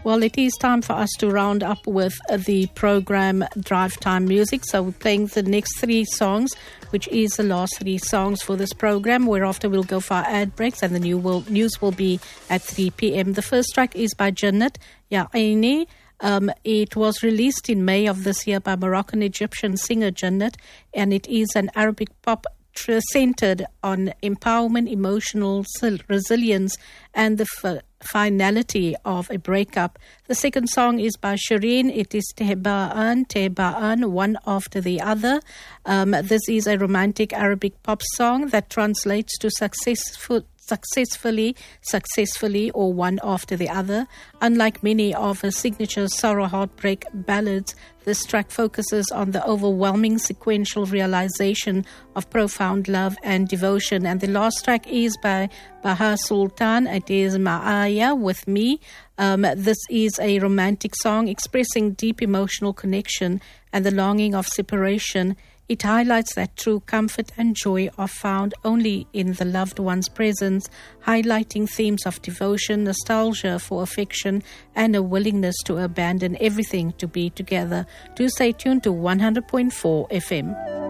Well, it is time for us to round up with the program Drive Time Music. So we're playing the next three songs, which is the last three songs for this program, whereafter we'll go for our ad breaks and the news will be at 3 p.m. The first track is by Jannat Ya Aini. It was released in May of this year by Moroccan-Egyptian singer Jannat, and it is an Arabic pop centered on empowerment, emotional resilience, and the finality of a breakup. The second song is by Shireen. It is Tehba'an, one after the other. This is a romantic Arabic pop song that translates to successfully, or one after the other. Unlike many of her signature sorrow heartbreak ballads, this track focuses on the overwhelming sequential realization of profound love and devotion. And the last track is by Baha Sultan. It is Ma'aya, With Me. This is a romantic song expressing deep emotional connection and the longing of separation. It highlights that true comfort and joy are found only in the loved one's presence, highlighting themes of devotion, nostalgia for affection, and a willingness to abandon everything to be together. Do stay tuned to 100.4 FM.